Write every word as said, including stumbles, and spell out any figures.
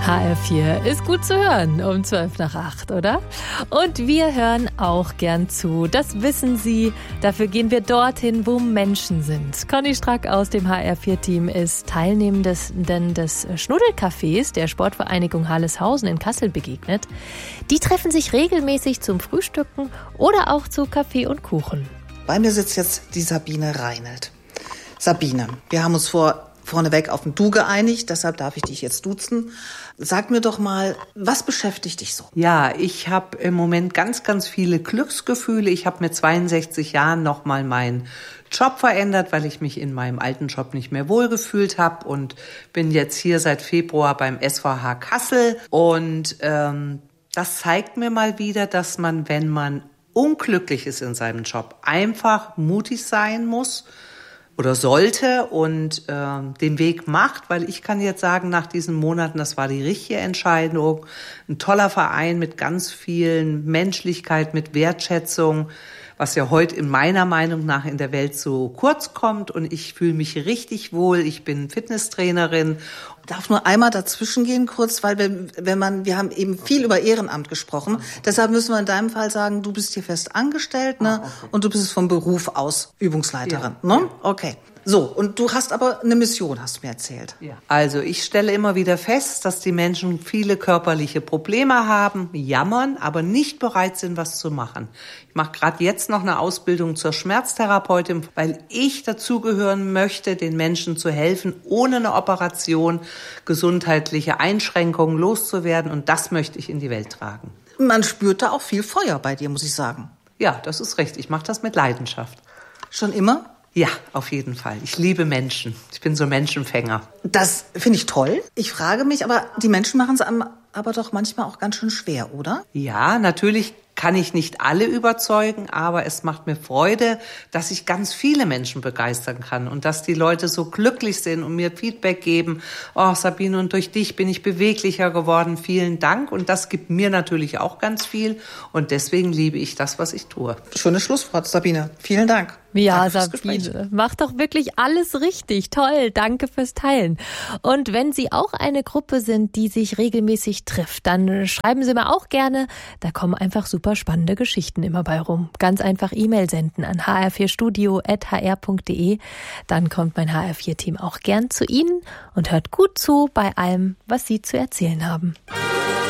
H R vier ist gut zu hören um zwölf nach acht, oder? Und wir hören auch gern zu. Das wissen Sie. Dafür gehen wir dorthin, wo Menschen sind. Conny Strack aus dem H R vier Team ist Teilnehmenden des Schnuddelcafés der Sportvereinigung Halleshausen in Kassel begegnet. Die treffen sich regelmäßig zum Frühstücken oder auch zu Kaffee und Kuchen. Bei mir sitzt jetzt die Sabine Reinelt. Sabine, wir haben uns vor vorneweg auf ein Du geeinigt, deshalb darf ich dich jetzt duzen. Sag mir doch mal, was beschäftigt dich so? Ja, ich habe im Moment ganz, ganz viele Glücksgefühle. Ich habe mit zweiundsechzig Jahren nochmal meinen Job verändert, weil ich mich in meinem alten Job nicht mehr wohlgefühlt habe und bin jetzt hier seit Februar beim S V H Kassel. Und ähm, das zeigt mir mal wieder, dass man, wenn man unglücklich ist in seinem Job, einfach mutig sein muss oder sollte und ähm, den Weg macht, weil ich kann jetzt sagen, nach diesen Monaten, das war die richtige Entscheidung. Ein toller Verein mit ganz vielen Menschlichkeit, mit Wertschätzung, was ja heute in meiner Meinung nach in der Welt so kurz kommt. Und ich fühle mich richtig wohl. Ich bin Fitnesstrainerin. Ich darf nur einmal dazwischen gehen kurz, weil wir, wenn man, wir haben eben viel über Ehrenamt gesprochen. Okay. Deshalb müssen wir in deinem Fall sagen, du bist hier fest angestellt, ne? Ah, okay. Und du bist vom Beruf aus Übungsleiterin, ja. ne? Okay. So, und du hast aber eine Mission, hast du mir erzählt. Ja. Also ich stelle immer wieder fest, dass die Menschen viele körperliche Probleme haben, jammern, aber nicht bereit sind, was zu machen. Ich mache gerade jetzt noch eine Ausbildung zur Schmerztherapeutin, weil ich dazugehören möchte, den Menschen zu helfen, ohne eine Operation gesundheitliche Einschränkungen loszuwerden. Und das möchte ich in die Welt tragen. Man spürt da auch viel Feuer bei dir, muss ich sagen. Ja, das ist recht. Ich mache das mit Leidenschaft. Schon immer? Ja, auf jeden Fall. Ich liebe Menschen. Ich bin so Menschenfänger. Das finde ich toll. Ich frage mich, aber die Menschen machen es einem aber doch manchmal auch ganz schön schwer, oder? Ja, natürlich kann ich nicht alle überzeugen, aber es macht mir Freude, dass ich ganz viele Menschen begeistern kann und dass die Leute so glücklich sind und mir Feedback geben. Oh, Sabine, und durch dich bin ich beweglicher geworden. Vielen Dank. Und das gibt mir natürlich auch ganz viel. Und deswegen liebe ich das, was ich tue. Schönes Schlusswort, Sabine. Vielen Dank. Ja, Sabine, macht doch wirklich alles richtig. Toll, danke fürs Teilen. Und wenn Sie auch eine Gruppe sind, die sich regelmäßig trifft, dann schreiben Sie mir auch gerne. Da kommen einfach super spannende Geschichten immer bei rum. Ganz einfach E-Mail senden an h r vier studio at h r punkt d e. Dann kommt mein H R vier Team auch gern zu Ihnen und hört gut zu bei allem, was Sie zu erzählen haben.